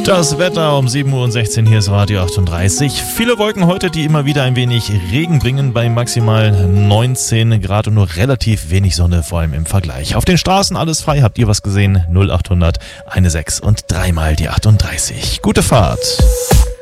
Das Wetter um 7:16 Uhr, hier ist Radio 38. Viele Wolken heute, die immer wieder ein wenig Regen bringen, bei maximal 19 Grad und nur relativ wenig Sonne, vor allem im Vergleich. Auf den Straßen alles frei, habt ihr was gesehen? 0800 16 und dreimal die 38. Gute Fahrt.